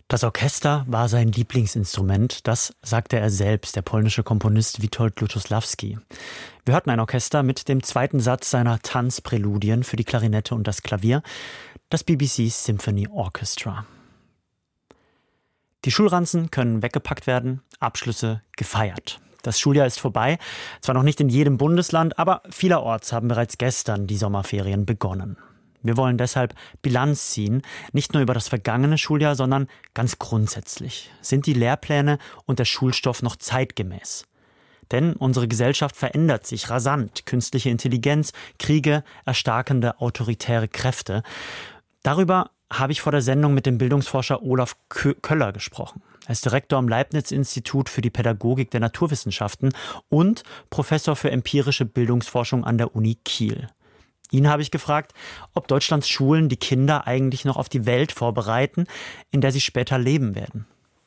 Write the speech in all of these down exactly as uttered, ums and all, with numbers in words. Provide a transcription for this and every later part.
Das Orchester war sein Lieblingsinstrument, das sagte er selbst, der polnische Komponist Witold Lutosławski. Wir hörten ein Orchester mit dem zweiten Satz seiner Tanzpräludien für die Klarinette und das Klavier, das B B C Symphony Orchestra. Die Schulranzen können weggepackt werden, Abschlüsse gefeiert. Das Schuljahr ist vorbei, zwar noch nicht in jedem Bundesland, aber vielerorts haben bereits gestern die Sommerferien begonnen. Wir wollen deshalb Bilanz ziehen, nicht nur über das vergangene Schuljahr, sondern ganz grundsätzlich. Sind die Lehrpläne und der Schulstoff noch zeitgemäß? Denn unsere Gesellschaft verändert sich rasant. Künstliche Intelligenz, Kriege, erstarkende autoritäre Kräfte. Darüber habe ich vor der Sendung mit dem Bildungsforscher Olaf Köller gesprochen. Er ist Direktor am Leibniz-Institut für die Pädagogik der Naturwissenschaften und Professor für empirische Bildungsforschung an der Uni Kiel. Ihn habe ich gefragt, ob Deutschlands Schulen die Kinder eigentlich noch auf die Welt vorbereiten, in der sie später leben werden.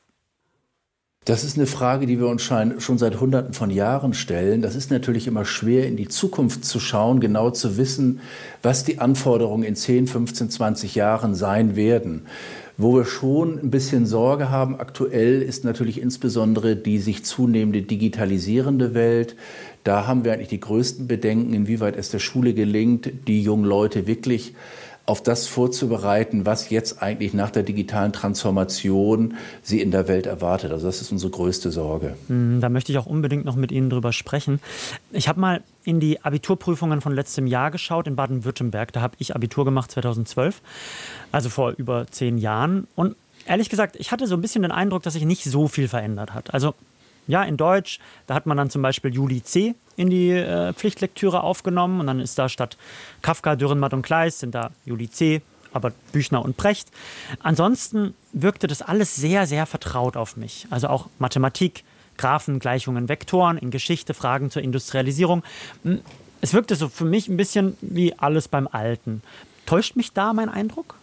Das ist eine Frage, die wir uns schon seit Hunderten von Jahren stellen. Das ist natürlich immer schwer, in die Zukunft zu schauen, genau zu wissen, was die Anforderungen in zehn, fünfzehn, zwanzig Jahren sein werden. Wo wir schon ein bisschen Sorge haben aktuell, ist natürlich insbesondere die sich zunehmende digitalisierende Welt. Da haben wir eigentlich die größten Bedenken, inwieweit es der Schule gelingt, die jungen Leute wirklich auf das vorzubereiten, was jetzt eigentlich nach der digitalen Transformation sie in der Welt erwartet. Also das ist unsere größte Sorge. Da möchte ich auch unbedingt noch mit Ihnen drüber sprechen. Ich habe mal in die Abiturprüfungen von letztem Jahr geschaut in Baden-Württemberg. Da habe ich Abitur gemacht zweitausendzwölf, also vor über zehn Jahren. Und ehrlich gesagt, ich hatte so ein bisschen den Eindruck, dass sich nicht so viel verändert hat. Also ja, in Deutsch, da hat man dann zum Beispiel Juli C. in die äh, Pflichtlektüre aufgenommen und dann ist da statt Kafka, Dürrenmatt und Kleist sind da Juli C., aber Büchner und Brecht. Ansonsten wirkte das alles sehr, sehr vertraut auf mich. Also auch Mathematik, Graphen, Gleichungen, Vektoren, in Geschichte, Fragen zur Industrialisierung. Es wirkte so für mich ein bisschen wie alles beim Alten. Täuscht mich da mein Eindruck?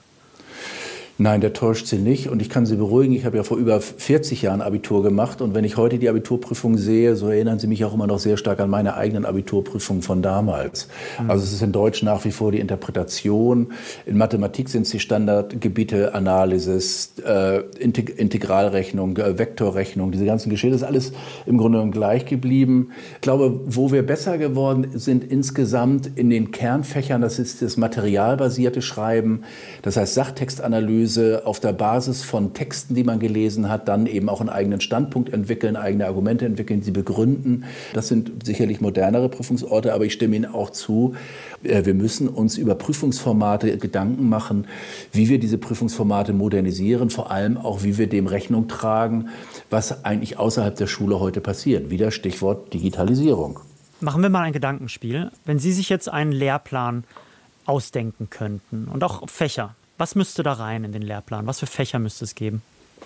Nein, der täuscht Sie nicht und ich kann Sie beruhigen, ich habe ja vor über vierzig Jahren Abitur gemacht und wenn ich heute die Abiturprüfung sehe, so erinnern Sie mich auch immer noch sehr stark an meine eigenen Abiturprüfungen von damals. Mhm. Also es ist in Deutsch nach wie vor die Interpretation, in Mathematik sind es die Standardgebiete, Analysis, äh, Integ- Integralrechnung, äh, Vektorrechnung, diese ganzen Geschichte, das ist alles im Grunde genommen gleich geblieben. Ich glaube, wo wir besser geworden sind insgesamt in den Kernfächern, das ist das materialbasierte Schreiben, das heißt Sachtextanalyse, auf der Basis von Texten, die man gelesen hat, dann eben auch einen eigenen Standpunkt entwickeln, eigene Argumente entwickeln, sie begründen. Das sind sicherlich modernere Prüfungsorte, aber ich stimme Ihnen auch zu, wir müssen uns über Prüfungsformate Gedanken machen, wie wir diese Prüfungsformate modernisieren, vor allem auch, wie wir dem Rechnung tragen, was eigentlich außerhalb der Schule heute passiert. Wieder Stichwort Digitalisierung. Machen wir mal ein Gedankenspiel. Wenn Sie sich jetzt einen Lehrplan ausdenken könnten und auch Fächer, was müsste da rein in den Lehrplan? Was für Fächer müsste es geben?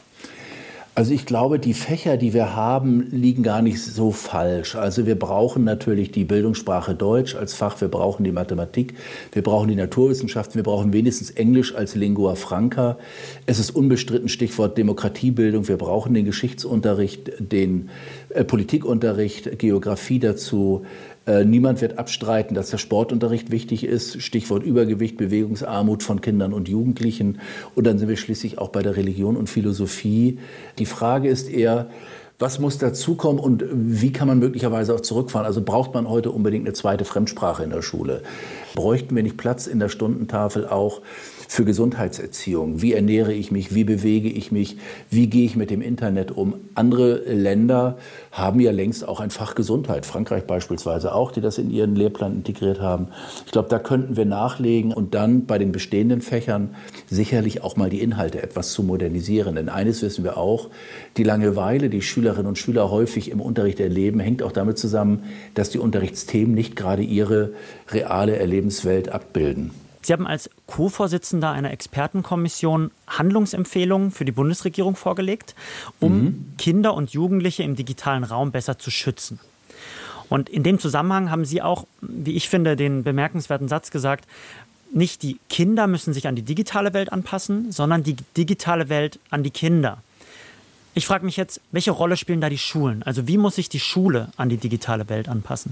Also ich glaube, die Fächer, die wir haben, liegen gar nicht so falsch. Also wir brauchen natürlich die Bildungssprache Deutsch als Fach, wir brauchen die Mathematik, wir brauchen die Naturwissenschaften, wir brauchen wenigstens Englisch als Lingua Franca. Es ist unbestritten Stichwort Demokratiebildung, wir brauchen den Geschichtsunterricht, den äh, Politikunterricht, Geografie dazu. Äh, niemand wird abstreiten, dass der Sportunterricht wichtig ist. Stichwort Übergewicht, Bewegungsarmut von Kindern und Jugendlichen. Und dann sind wir schließlich auch bei der Religion und Philosophie. Die Frage ist eher, was muss dazukommen und wie kann man möglicherweise auch zurückfahren? Also braucht man heute unbedingt eine zweite Fremdsprache in der Schule? Bräuchten wir nicht Platz in der Stundentafel auch für Gesundheitserziehung? Wie ernähre ich mich? Wie bewege ich mich? Wie gehe ich mit dem Internet um? Andere Länder haben ja längst auch ein Fach Gesundheit. Frankreich beispielsweise auch, die das in ihren Lehrplan integriert haben. Ich glaube, da könnten wir nachlegen und dann bei den bestehenden Fächern sicherlich auch mal die Inhalte etwas zu modernisieren. Denn eines wissen wir auch, die Langeweile, die Schülerinnen und Schüler häufig im Unterricht erleben, hängt auch damit zusammen, dass die Unterrichtsthemen nicht gerade ihre reale Erlebenswelt abbilden. Sie haben als Co-Vorsitzender einer Expertenkommission Handlungsempfehlungen für die Bundesregierung vorgelegt, um mhm. Kinder und Jugendliche im digitalen Raum besser zu schützen. Und in dem Zusammenhang haben Sie auch, wie ich finde, den bemerkenswerten Satz gesagt, nicht die Kinder müssen sich an die digitale Welt anpassen, sondern die digitale Welt an die Kinder. Ich frage mich jetzt, welche Rolle spielen da die Schulen? Also wie muss sich die Schule an die digitale Welt anpassen?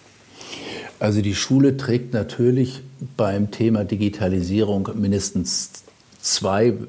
Also die Schule trägt natürlich beim Thema Digitalisierung mindestens zwei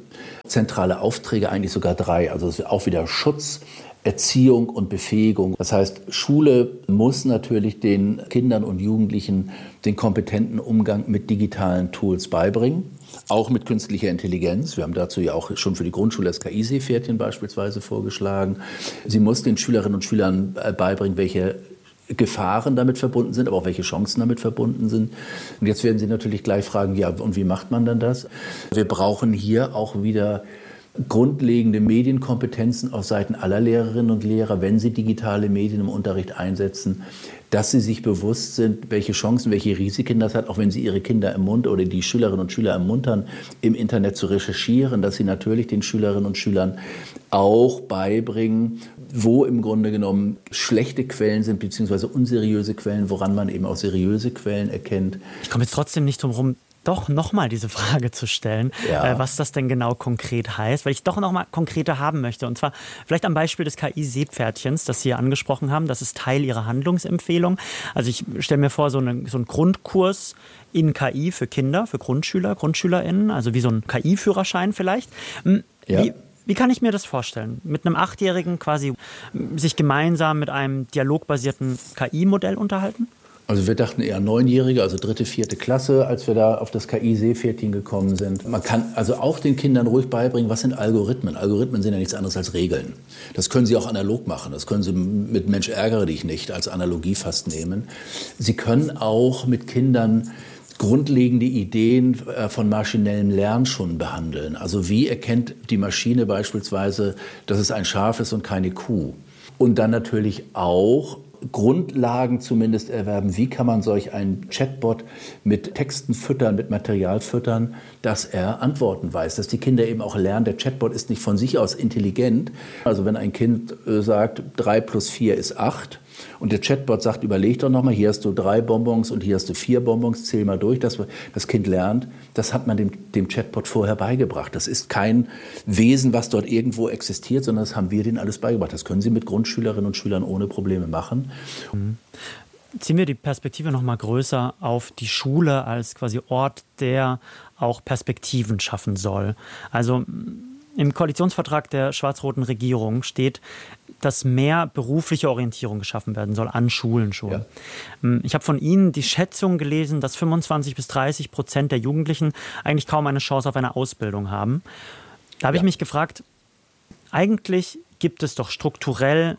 zentrale Aufträge, eigentlich sogar drei. Also es ist auch wieder Schutz, Erziehung und Befähigung. Das heißt, Schule muss natürlich den Kindern und Jugendlichen den kompetenten Umgang mit digitalen Tools beibringen, auch mit künstlicher Intelligenz. Wir haben dazu ja auch schon für die Grundschule das K I-Seepferdchen beispielsweise vorgeschlagen. Sie muss den Schülerinnen und Schülern beibringen, welche Gefahren damit verbunden sind, aber auch welche Chancen damit verbunden sind. Und jetzt werden Sie natürlich gleich fragen, ja, und wie macht man dann das? Wir brauchen hier auch wieder grundlegende Medienkompetenzen auf Seiten aller Lehrerinnen und Lehrer, wenn sie digitale Medien im Unterricht einsetzen, dass sie sich bewusst sind, welche Chancen, welche Risiken das hat, auch wenn sie ihre Kinder ermuntern oder die Schülerinnen und Schüler ermuntern, im Internet zu recherchieren, dass sie natürlich den Schülerinnen und Schülern auch beibringen, wo im Grunde genommen schlechte Quellen sind, beziehungsweise unseriöse Quellen, woran man eben auch seriöse Quellen erkennt. Ich komme jetzt trotzdem nicht drum herum, doch nochmal diese Frage zu stellen, ja. äh, was das denn genau konkret heißt, weil ich doch nochmal konkreter haben möchte. Und zwar vielleicht am Beispiel des K I-Seepferdchens, das Sie hier angesprochen haben. Das ist Teil Ihrer Handlungsempfehlung. Also ich stelle mir vor, so, eine, so einen Grundkurs in K I für Kinder, für Grundschüler, GrundschülerInnen, also wie so ein K I-Führerschein vielleicht. Ja. Wie, Wie kann ich mir das vorstellen? Mit einem Achtjährigen quasi sich gemeinsam mit einem dialogbasierten K I-Modell unterhalten? Also wir dachten eher Neunjährige, also dritte, vierte Klasse, als wir da auf das K I-Seepferdchen gekommen sind. Man kann also auch den Kindern ruhig beibringen, was sind Algorithmen? Algorithmen sind ja nichts anderes als Regeln. Das können sie auch analog machen. Das können sie mit Mensch ärgere dich nicht als Analogie fast nehmen. Sie können auch mit Kindern grundlegende Ideen von maschinellem Lernen schon behandeln. Also wie erkennt die Maschine beispielsweise, dass es ein Schaf ist und keine Kuh? Und dann natürlich auch Grundlagen zumindest erwerben. Wie kann man solch einen Chatbot mit Texten füttern, mit Material füttern, dass er Antworten weiß, dass die Kinder eben auch lernen. Der Chatbot ist nicht von sich aus intelligent. Also wenn ein Kind sagt, drei plus vier ist acht und der Chatbot sagt, überleg doch nochmal, hier hast du drei Bonbons und hier hast du vier Bonbons, zähl mal durch, dass das Kind lernt. Das hat man dem, dem Chatbot vorher beigebracht. Das ist kein Wesen, was dort irgendwo existiert, sondern das haben wir denen alles beigebracht. Das können sie mit Grundschülerinnen und Schülern ohne Probleme machen. Mhm. Ziehen wir die Perspektive noch mal größer auf die Schule als quasi Ort, der auch Perspektiven schaffen soll. Also im Koalitionsvertrag der schwarz-roten Regierung steht, dass mehr berufliche Orientierung geschaffen werden soll an Schulen schon. Ja. Ich habe von Ihnen die Schätzung gelesen, dass fünfundzwanzig bis dreißig Prozent der Jugendlichen eigentlich kaum eine Chance auf eine Ausbildung haben. Da habe ja. ich mich gefragt, eigentlich gibt es doch strukturell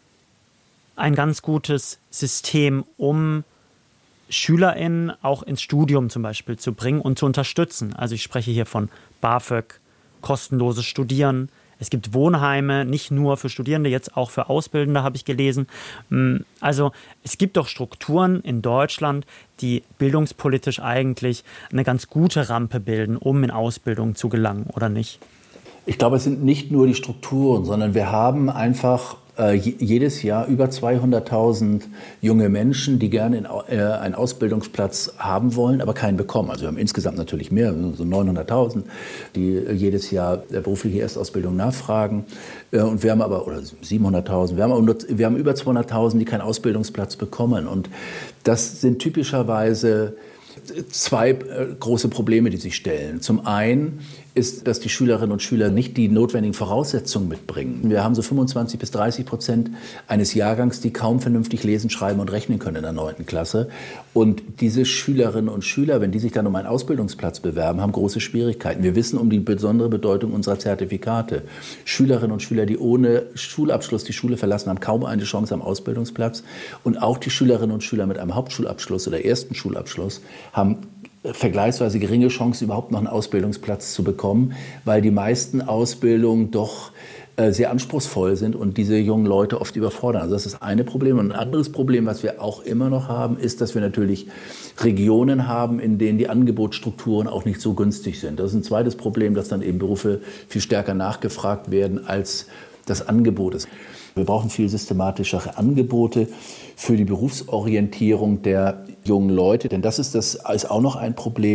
ein ganz gutes System, um SchülerInnen auch ins Studium zum Beispiel zu bringen und zu unterstützen. Also ich spreche hier von BAföG, kostenloses Studieren. Es gibt Wohnheime, nicht nur für Studierende, jetzt auch für Ausbildende, habe ich gelesen. Also es gibt doch Strukturen in Deutschland, die bildungspolitisch eigentlich eine ganz gute Rampe bilden, um in Ausbildung zu gelangen, oder nicht? Ich glaube, es sind nicht nur die Strukturen, sondern wir haben einfach äh, jedes Jahr über zweihunderttausend junge Menschen, die gerne in, äh, einen Ausbildungsplatz haben wollen, aber keinen bekommen. Also wir haben insgesamt natürlich mehr, so neunhunderttausend, die jedes Jahr der berufliche Erstausbildung nachfragen. Äh, und wir haben aber, oder siebenhunderttausend, wir haben, aber nur, wir haben über zweihunderttausend, die keinen Ausbildungsplatz bekommen. Und das sind typischerweise zwei äh, große Probleme, die sich stellen. Zum einen ist, dass die Schülerinnen und Schüler nicht die notwendigen Voraussetzungen mitbringen. Wir haben so fünfundzwanzig bis dreißig Prozent eines Jahrgangs, die kaum vernünftig lesen, schreiben und rechnen können in der neunten Klasse. Und diese Schülerinnen und Schüler, wenn die sich dann um einen Ausbildungsplatz bewerben, haben große Schwierigkeiten. Wir wissen um die besondere Bedeutung unserer Zertifikate. Schülerinnen und Schüler, die ohne Schulabschluss die Schule verlassen, haben kaum eine Chance am Ausbildungsplatz. Und auch die Schülerinnen und Schüler mit einem Hauptschulabschluss oder ersten Schulabschluss haben vergleichsweise geringe Chance, überhaupt noch einen Ausbildungsplatz zu bekommen, weil die meisten Ausbildungen doch äh, sehr anspruchsvoll sind und diese jungen Leute oft überfordern. Also das ist das eine Problem. Und ein anderes Problem, was wir auch immer noch haben, ist, dass wir natürlich Regionen haben, in denen die Angebotsstrukturen auch nicht so günstig sind. Das ist ein zweites Problem, dass dann eben Berufe viel stärker nachgefragt werden, als das Angebot ist. Wir brauchen viel systematischere Angebote für die Berufsorientierung der jungen Leute, denn das ist, das ist auch noch ein Problem.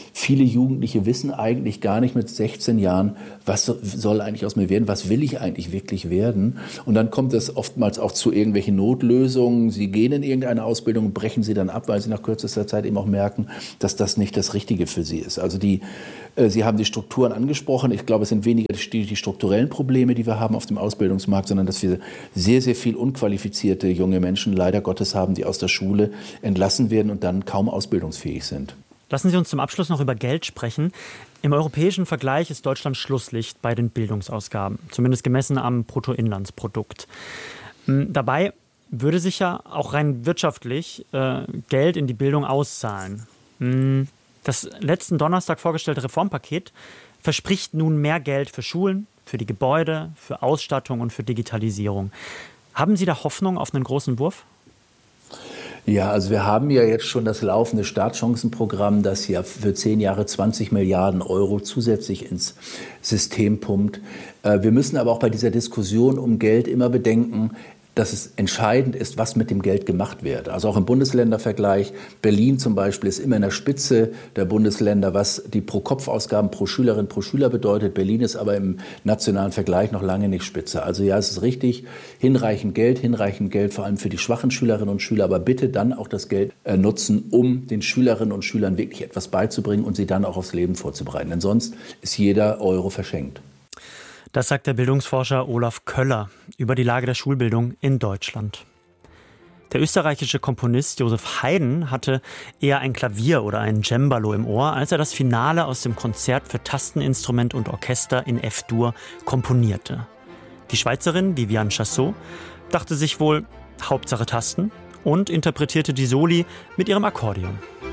viele Jugendliche wissen eigentlich gar nicht mit sechzehn Jahren, was soll eigentlich aus mir werden, was will ich eigentlich wirklich werden. Und dann kommt es oftmals auch zu irgendwelchen Notlösungen. Sie gehen in irgendeine Ausbildung, brechen sie dann ab, weil sie nach kürzester Zeit eben auch merken, dass das nicht das Richtige für sie ist. Also die, äh, Sie haben die Strukturen angesprochen. Ich glaube, es sind weniger die, die strukturellen Probleme, die wir haben auf dem Ausbildungsmarkt, sondern dass wir sehr, sehr viel unqualifizierte junge Menschen leider Gottes haben, die aus der Schule entlassen werden und dann kaum ausbildungsfähig sind. Lassen Sie uns zum Abschluss noch über Geld sprechen. Im europäischen Vergleich ist Deutschland Schlusslicht bei den Bildungsausgaben, zumindest gemessen am Bruttoinlandsprodukt. Dabei würde sich ja auch rein wirtschaftlich äh, Geld in die Bildung auszahlen. Das letzten Donnerstag vorgestellte Reformpaket verspricht nun mehr Geld für Schulen, für die Gebäude, für Ausstattung und für Digitalisierung. Haben Sie da Hoffnung auf einen großen Wurf? Ja, also wir haben ja jetzt schon das laufende Startchancenprogramm, das ja für zehn Jahre zwanzig Milliarden Euro zusätzlich ins System pumpt. Wir müssen aber auch bei dieser Diskussion um Geld immer bedenken, dass es entscheidend ist, was mit dem Geld gemacht wird. Also auch im Bundesländervergleich. Berlin zum Beispiel ist immer in der Spitze der Bundesländer, was die Pro-Kopf-Ausgaben pro Schülerin, pro Schüler bedeutet. Berlin ist aber im nationalen Vergleich noch lange nicht Spitze. Also ja, es ist richtig, hinreichend Geld, hinreichend Geld vor allem für die schwachen Schülerinnen und Schüler, aber bitte dann auch das Geld äh, nutzen, um den Schülerinnen und Schülern wirklich etwas beizubringen und sie dann auch aufs Leben vorzubereiten. Denn sonst ist jeder Euro verschenkt. Das sagt der Bildungsforscher Olaf Köller über die Lage der Schulbildung in Deutschland. Der österreichische Komponist Joseph Haydn hatte eher ein Klavier oder ein Cembalo im Ohr, als er das Finale aus dem Konzert für Tasteninstrument und Orchester in F-Dur komponierte. Die Schweizerin Viviane Chassot dachte sich wohl, Hauptsache Tasten, und interpretierte die Soli mit ihrem Akkordeon.